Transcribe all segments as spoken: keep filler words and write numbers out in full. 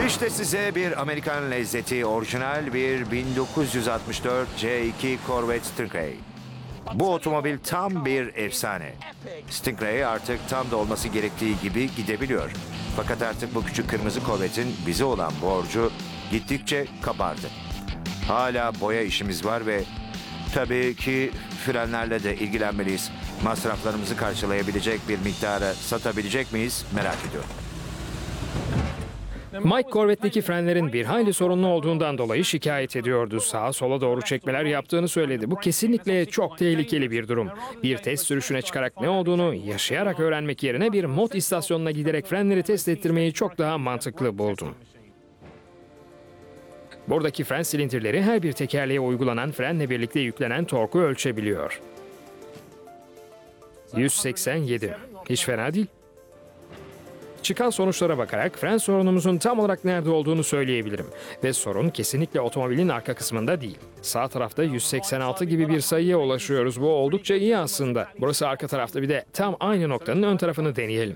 İşte size bir Amerikan lezzeti, orijinal bir bin dokuz yüz altmış dört C iki Corvette Stingray. Bu otomobil tam bir efsane. Stingray artık tam da olması gerektiği gibi gidebiliyor. Fakat artık bu küçük kırmızı Corvette'in bize olan borcu gittikçe kabardı. Hala boya işimiz var ve tabii ki frenlerle de ilgilenmeliyiz. Masraflarımızı karşılayabilecek bir miktara satabilecek miyiz merak ediyorum. Mike Corvette'deki frenlerin bir hayli sorunlu olduğundan dolayı şikayet ediyordu. Sağa sola doğru çekmeler yaptığını söyledi. Bu kesinlikle çok tehlikeli bir durum. Bir test sürüşüne çıkarak ne olduğunu yaşayarak öğrenmek yerine bir mod istasyonuna giderek frenleri test ettirmeyi çok daha mantıklı buldum. Buradaki fren silindirleri her bir tekerleğe uygulanan frenle birlikte yüklenen torku ölçebiliyor. yüz seksen yedi. Hiç fena değil. Çıkan sonuçlara bakarak fren sorunumuzun tam olarak nerede olduğunu söyleyebilirim. Ve sorun kesinlikle otomobilin arka kısmında değil. Sağ tarafta yüz seksen altı gibi bir sayıya ulaşıyoruz. Bu oldukça iyi aslında. Burası arka tarafta, bir de tam aynı noktanın ön tarafını deneyelim.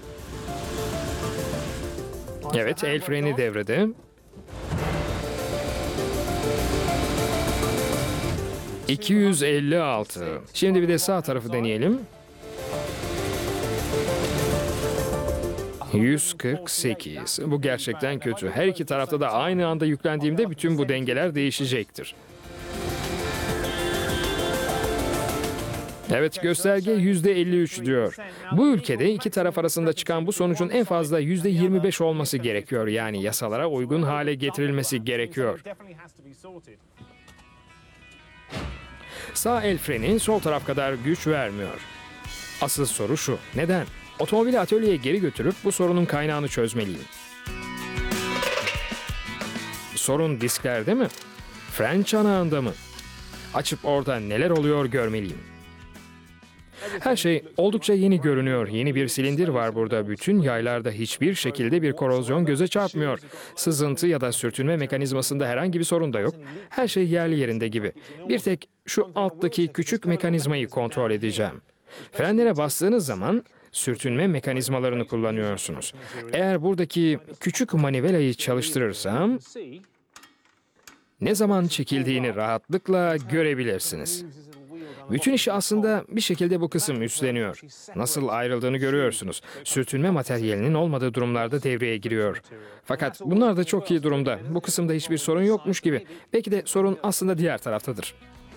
Evet, el freni devrede. iki yüz elli altı. Şimdi bir de sağ tarafı deneyelim. yüz kırk sekiz. Bu gerçekten kötü. Her iki tarafta da aynı anda yüklendiğimde bütün bu dengeler değişecektir. Evet, gösterge yüzde elli üç diyor. Bu ülkede iki taraf arasında çıkan bu sonucun en fazla yüzde yirmi beş olması gerekiyor. Yani yasalara uygun hale getirilmesi gerekiyor. Sağ el freni sol taraf kadar güç vermiyor. Asıl soru şu: neden? Otomobili atölyeye geri götürüp bu sorunun kaynağını çözmeliyim. Sorun disklerde mi? Fren çanağında mı? Açıp orada neler oluyor görmeliyim. Her şey oldukça yeni görünüyor. Yeni bir silindir var burada. Bütün yaylarda hiçbir şekilde bir korozyon göze çarpmıyor. Sızıntı ya da sürtünme mekanizmasında herhangi bir sorun da yok. Her şey yerli yerinde gibi. Bir tek şu alttaki küçük mekanizmayı kontrol edeceğim. Frenlere bastığınız zaman sürtünme mekanizmalarını kullanıyorsunuz. Eğer buradaki küçük manivelayı çalıştırırsam ne zaman çekildiğini rahatlıkla görebilirsiniz. Bütün işi aslında bir şekilde bu kısım üstleniyor. Nasıl ayrıldığını görüyorsunuz. Sürtünme materyalinin olmadığı durumlarda devreye giriyor. Fakat bunlar da çok iyi durumda. Bu kısımda hiçbir sorun yokmuş gibi. Belki de sorun aslında diğer taraftadır.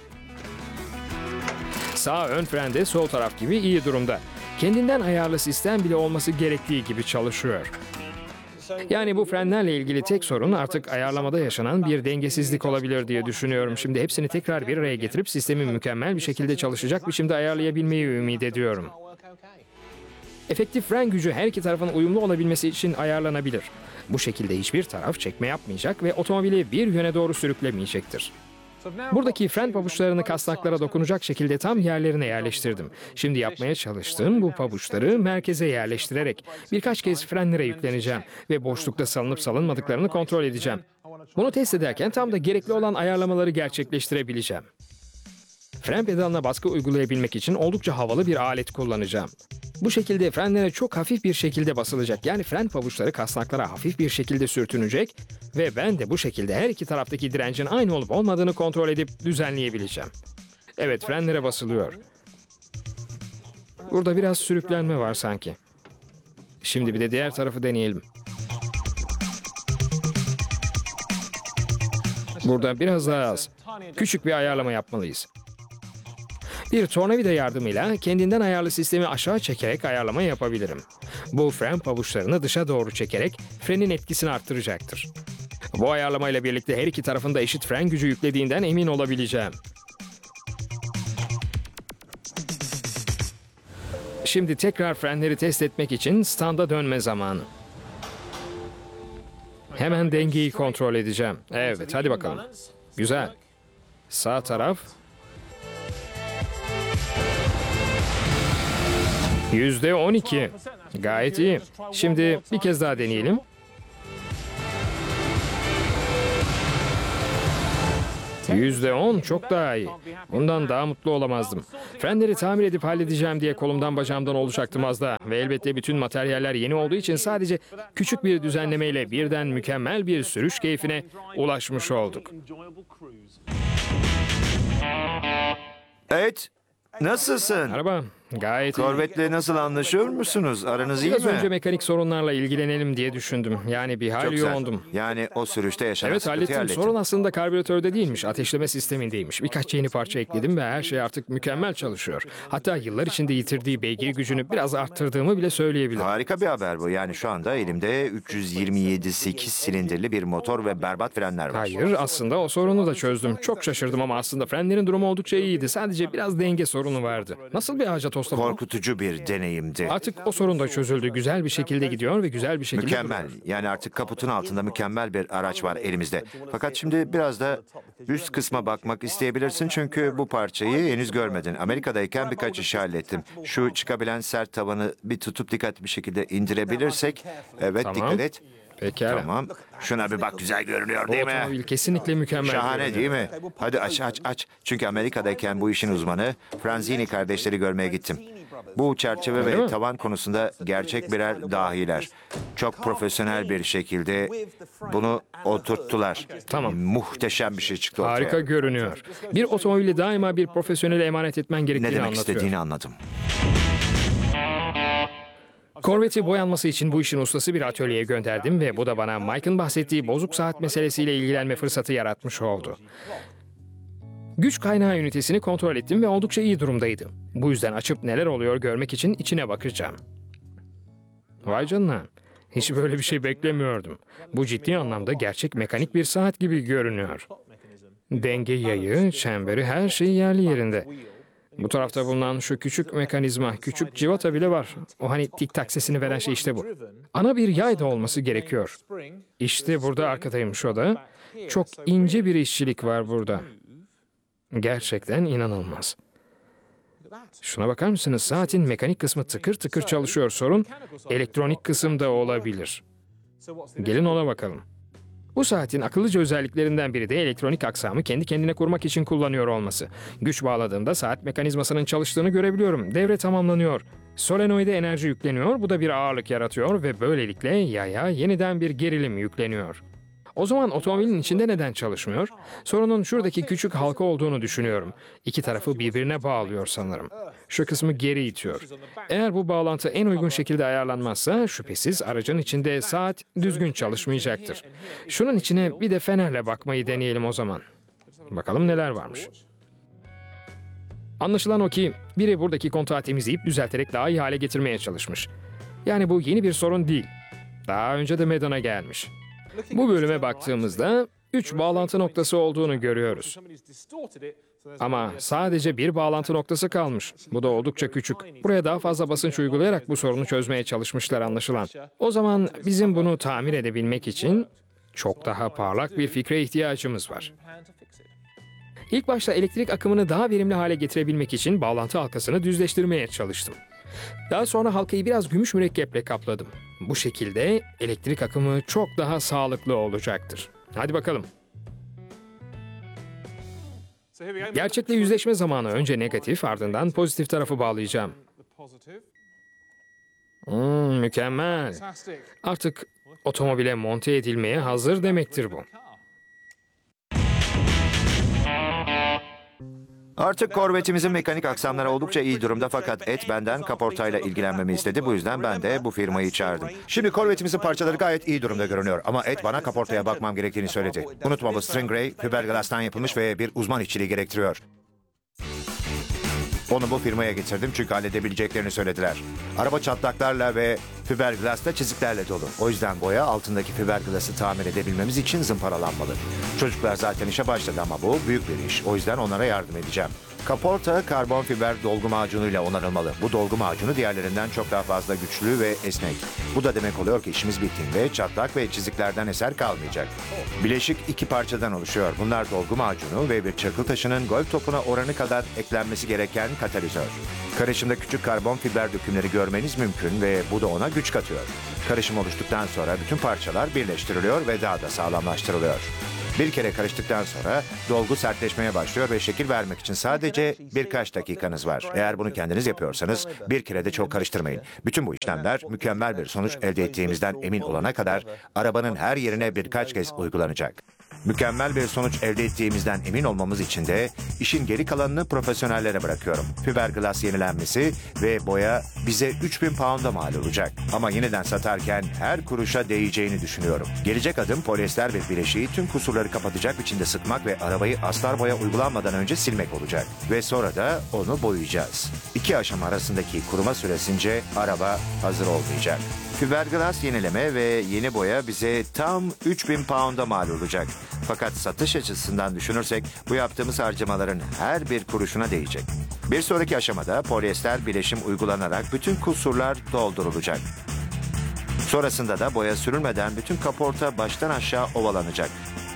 Sağ ön frende sol taraf gibi iyi durumda. Kendinden ayarlı sistem bile olması gerektiği gibi çalışıyor. Yani bu frenlerle ilgili tek sorun artık ayarlamada yaşanan bir dengesizlik olabilir diye düşünüyorum. Şimdi hepsini tekrar bir araya getirip sistemi mükemmel bir şekilde çalışacak biçimde ayarlayabilmeyi ümit ediyorum. Efektif fren gücü her iki tarafın uyumlu olabilmesi için ayarlanabilir. Bu şekilde hiçbir taraf çekme yapmayacak ve otomobili bir yöne doğru sürüklemeyecektir. Buradaki fren pabuçlarını kasnaklara dokunacak şekilde tam yerlerine yerleştirdim. Şimdi yapmaya çalıştığım bu pabuçları merkeze yerleştirerek birkaç kez frenlere yükleneceğim ve boşlukta salınıp salınmadıklarını kontrol edeceğim. Bunu test ederken tam da gerekli olan ayarlamaları gerçekleştirebileceğim. Fren pedalına baskı uygulayabilmek için oldukça havalı bir alet kullanacağım. Bu şekilde frenlere çok hafif bir şekilde basılacak. Yani fren pabuçları kasnaklara hafif bir şekilde sürtünecek ve ben de bu şekilde her iki taraftaki direncin aynı olup olmadığını kontrol edip düzenleyebileceğim. Evet, frenlere basılıyor. Burada biraz sürüklenme var sanki. Şimdi bir de diğer tarafı deneyelim. Burada biraz daha az. Küçük bir ayarlama yapmalıyız. Bir tornavida yardımıyla kendinden ayarlı sistemi aşağı çekerek ayarlama yapabilirim. Bu fren pabuçlarını dışa doğru çekerek frenin etkisini arttıracaktır. Bu ayarlamayla birlikte her iki tarafında eşit fren gücü yüklediğinden emin olabileceğim. Şimdi tekrar frenleri test etmek için standa dönme zamanı. Hemen dengeyi kontrol edeceğim. Evet, hadi bakalım. Güzel. Sağ taraf. yüzde on iki. Gayet iyi. Şimdi bir kez daha deneyelim. yüzde on çok daha iyi. Bundan daha mutlu olamazdım. Frenleri tamir edip halledeceğim diye kolumdan bacağımdan olacaktım az daha. Ve elbette bütün materyaller yeni olduğu için sadece küçük bir düzenlemeyle birden mükemmel bir sürüş keyfine ulaşmış olduk. Evet, nasılsın? Merhaba, gayet iyi. Corvette'le nasıl anlaşıyor musunuz? Aranız iyi Biraz mi? önce mekanik sorunlarla ilgilenelim diye düşündüm. Yani bir Çok hayli güzel. yoğundum. Yani o sürüşte yaşanan Evet sıkıntıyı hallettim. hallettin. Sorun aslında karbüratörde değilmiş. Ateşleme sistemindeymiş. Birkaç yeni parça ekledim ve her şey artık mükemmel çalışıyor. Hatta yıllar içinde yitirdiği beygir gücünü biraz arttırdığımı bile söyleyebilirim. Harika bir haber bu. Yani şu anda elimde üç yüz yirmi yedi sekiz silindirli bir motor ve berbat frenler var. Hayır aslında o sorunu da çözdüm. Çok şaşırdım ama aslında frenlerin durumu oldukça iyiydi. Sadece biraz denge sorunu vardı. Nasıl bir ağaca tosladım? Korkutucu bir deneyimdi. Artık o sorun da çözüldü. Güzel bir şekilde gidiyor ve güzel bir şekilde Mükemmel. duruyor. Yani artık kaputun altında mükemmel bir araç var elimizde. Fakat şimdi biraz da üst kısma bakmak isteyebilirsin çünkü bu parçayı henüz görmedin. Amerika'dayken birkaç işi hallettim. Şu çıkabilen sert tavanı bir tutup dikkatli bir şekilde indirebilirsek. Evet, Tamam. dikkat et. Pekala. Tamam. Şuna bir bak, güzel görünüyor Bu değil mi? otomobil kesinlikle mükemmel. Şahane görünüyor. değil mi? Hadi aç aç aç. Çünkü Amerika'dayken bu işin uzmanı Franzini kardeşleri görmeye gittim. Bu çerçeve Öyle ve mi? tavan konusunda gerçek birer dahiler. Çok profesyonel bir şekilde bunu oturttular. Tamam. Muhteşem bir şey çıktı ortaya. Harika görünüyor. Bir otomobili daima bir profesyonele emanet etmen Ne gerektiğini demek anlatıyor. istediğini anladım. Corvette'i boyanması için bu işin ustası bir atölyeye gönderdim ve bu da bana Mike'ın bahsettiği bozuk saat meselesiyle ilgilenme fırsatı yaratmış oldu. Güç kaynağı ünitesini kontrol ettim ve oldukça iyi durumdaydı. Bu yüzden açıp neler oluyor görmek için içine bakacağım. Vay canına. Hiç böyle bir şey beklemiyordum. Bu ciddi anlamda gerçek mekanik bir saat gibi görünüyor. Denge yayı, çemberi, her şey yerli yerinde. Bu tarafta bulunan şu küçük mekanizma, küçük civata bile var. O hani tik tak sesini veren şey işte bu. Ana bir yay da olması gerekiyor. İşte burada arkadaymış o da. Çok ince bir işçilik var burada. Gerçekten inanılmaz. Şuna bakar mısınız? Saatin mekanik kısmı tıkır tıkır çalışıyor. Sorun elektronik kısımda olabilir. Gelin ona bakalım. Bu saatin akıllıca özelliklerinden biri de elektronik aksamı kendi kendine kurmak için kullanıyor olması. Güç bağladığımda saat mekanizmasının çalıştığını görebiliyorum. Devre tamamlanıyor. Solenoide enerji yükleniyor. Bu da bir ağırlık yaratıyor ve böylelikle yaya yeniden bir gerilim yükleniyor. O zaman otomobilin içinde neden çalışmıyor? Sorunun şuradaki küçük halka olduğunu düşünüyorum. İki tarafı birbirine bağlıyor sanırım. Şu kısmı geri itiyor. Eğer bu bağlantı en uygun şekilde ayarlanmazsa şüphesiz aracın içinde saat düzgün çalışmayacaktır. Şunun içine bir de fenerle bakmayı deneyelim o zaman. Bakalım neler varmış. Anlaşılan o ki biri buradaki kontağı temizleyip düzelterek daha iyi hale getirmeye çalışmış. Yani bu yeni bir sorun değil. Daha önce de meydana gelmiş. Bu bölüme baktığımızda üç bağlantı noktası olduğunu görüyoruz. Ama sadece bir bağlantı noktası kalmış. Bu da oldukça küçük. Buraya daha fazla basınç uygulayarak bu sorunu çözmeye çalışmışlar anlaşılan. O zaman bizim bunu tamir edebilmek için çok daha parlak bir fikre ihtiyacımız var. İlk başta elektrik akımını daha verimli hale getirebilmek için bağlantı halkasını düzleştirmeye çalıştım. Daha sonra halkayı biraz gümüş mürekkeple kapladım. Bu şekilde elektrik akımı çok daha sağlıklı olacaktır. Hadi bakalım. Gerçekle yüzleşme zamanı önce negatif ardından pozitif tarafı bağlayacağım. Hmm, mükemmel. Artık otomobile monte edilmeye hazır demektir bu. Artık Corvette'imizin mekanik aksamları oldukça iyi durumda fakat Ed benden kaportayla ilgilenmemi istedi. Bu yüzden ben de bu firmayı çağırdım. Şimdi Corvette'imizin parçaları gayet iyi durumda görünüyor ama Ed bana kaportaya bakmam gerektiğini söyledi. Unutma bu Stingray fiberglass'tan yapılmış ve bir uzman işçiliği gerektiriyor. Onu bu firmaya getirdim çünkü halledebileceklerini söylediler. Araba çatlaklarla ve fiberglass'ta çiziklerle dolu. O yüzden boya altındaki fiberglass'ı tamir edebilmemiz için zımparalanmalı. Çocuklar zaten işe başladı ama bu büyük bir iş. O yüzden onlara yardım edeceğim. Kaporta karbon fiber dolgu macunuyla onarılmalı. Bu dolgu macunu diğerlerinden çok daha fazla güçlü ve esnek. Bu da demek oluyor ki işimiz bittiğinde çatlak ve çiziklerden eser kalmayacak. Bileşik iki parçadan oluşuyor. Bunlar dolgu macunu ve bir çakıl taşının golf topuna oranı kadar eklenmesi gereken katalizör. Karışımda küçük karbon fiber dökümleri görmeniz mümkün ve bu da ona güç katıyor. Karışım oluştuktan sonra bütün parçalar birleştiriliyor ve daha da sağlamlaştırılıyor. Bir kere karıştıktan sonra dolgu sertleşmeye başlıyor ve şekil vermek için sadece birkaç dakikanız var. Eğer bunu kendiniz yapıyorsanız bir kere de çok karıştırmayın. Bütün bu işlemler mükemmel bir sonuç elde ettiğimizden emin olana kadar arabanın her yerine birkaç kez uygulanacak. Mükemmel bir sonuç elde ettiğimizden emin olmamız için de işin geri kalanını profesyonellere bırakıyorum. Fiberglass yenilenmesi ve boya bize üç bin pound'a mal olacak. Ama yeniden satarken her kuruşa değeceğini düşünüyorum. Gelecek adım polyester bir bileşiği tüm kusurları kapatacak biçimde sıkmak ve arabayı astar boya uygulanmadan önce silmek olacak. Ve sonra da onu boyayacağız. İki aşama arasındaki kuruma süresince araba hazır olmayacak. Fiberglass yenileme ve yeni boya bize tam üç bin pound'a mal olacak. Fakat satış açısından düşünürsek bu yaptığımız harcamaların her bir kuruşuna değecek. Bir sonraki aşamada polyester bileşim uygulanarak bütün kusurlar doldurulacak. Sonrasında da boya sürülmeden bütün kaporta baştan aşağı ovalanacak.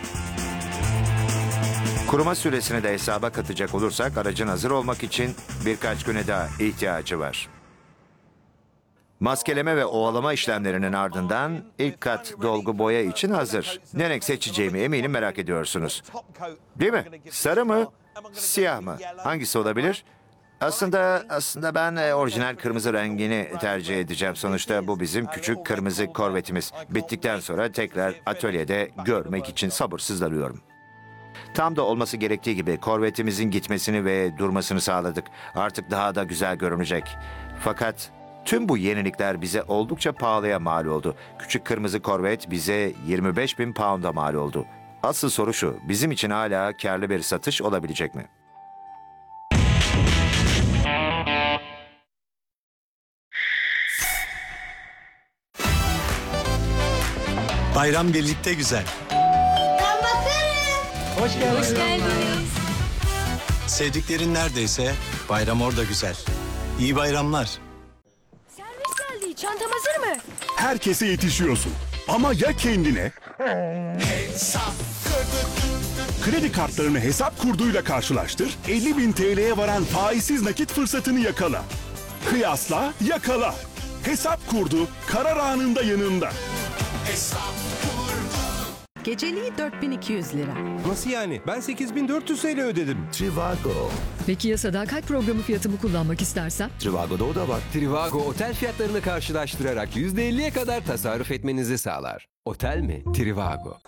Kuruma süresini de hesaba katacak olursak aracın hazır olmak için birkaç güne daha ihtiyacı var. Maskeleme ve ovalama işlemlerinin ardından ilk kat dolgu boya için hazır. Ne renk seçeceğimi eminim merak ediyorsunuz. Değil mi? Sarı mı? Siyah mı? Hangisi olabilir? Aslında aslında ben e, orijinal kırmızı rengini tercih edeceğim. Sonuçta bu bizim küçük kırmızı korvetimiz. Bittikten sonra tekrar atölyede görmek için sabırsızlanıyorum. Tam da olması gerektiği gibi korvetimizin gitmesini ve durmasını sağladık. Artık daha da güzel görünecek. Fakat tüm bu yenilikler bize oldukça pahalıya mal oldu. Küçük kırmızı korvet bize yirmi beş bin pound'a mal oldu. Asıl soru şu, bizim için hala karlı bir satış olabilecek mi? Bayram birlikte güzel. Ben bakarım. Hoş geldin. Hoş geldiniz. Sevdiklerin neredeyse bayram orada güzel. İyi bayramlar. Servis geldi. Çantam hazır mı? Herkese yetişiyorsun. Ama ya kendine? Kredi kartlarını hesap kurduyla karşılaştır, elli bin T L'ye varan faizsiz nakit fırsatını yakala. Kıyasla, yakala. Hesap kurdu, karar anında yanında. Geceliği dört bin iki yüz lira. Nasıl yani? Ben sekiz bin dört yüz T L ödedim. Trivago. Peki ya sadakat programı fiyatımı kullanmak istersem? Trivago'da o da var. Trivago otel fiyatlarını karşılaştırarak yüzde elliye kadar tasarruf etmenizi sağlar. Otel mi? Trivago.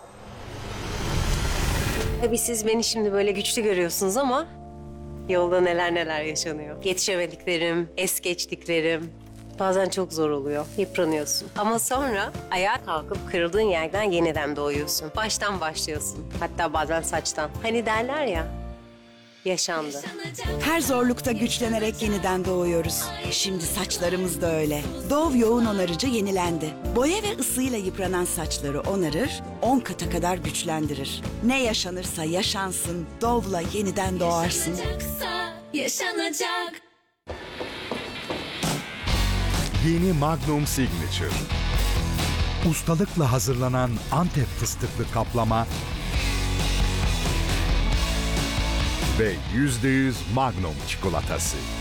Tabii siz beni şimdi böyle güçlü görüyorsunuz ama yolda neler neler yaşanıyor. Yetişemediklerim, es geçtiklerim. Bazen çok zor oluyor, yıpranıyorsun. Ama sonra ayağa kalkıp kırıldığın yerden yeniden doğuyorsun. Baştan başlıyorsun. Hatta bazen saçtan. Hani derler ya, yaşandı. Her zorlukta güçlenerek yeniden doğuyoruz. Şimdi saçlarımız da öyle. Dove yoğun onarıcı yenilendi. Boya ve ısıyla yıpranan saçları onarır, on kata kadar güçlendirir. Ne yaşanırsa yaşansın, Dove'la yeniden doğarsın. Yaşanacaksa yaşanacak. Yeni Magnum Signature. Ustalıkla hazırlanan Antep fıstıklı kaplama ve yüzde yüz Magnum çikolatası.